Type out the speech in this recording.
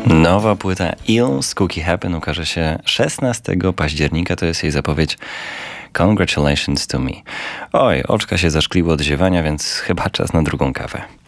Nowa płyta Eels Cookie Happen ukaże się 16 października. To jest jej zapowiedź Congratulations to Me. Oj, oczka się zaszkliły od ziewania, więc chyba czas na drugą kawę.